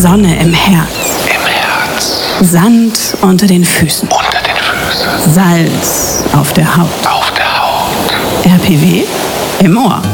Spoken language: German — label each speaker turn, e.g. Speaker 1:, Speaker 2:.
Speaker 1: Sonne im Herz. Sand unter den Füßen. Salz auf der Haut. RPW im Ohr.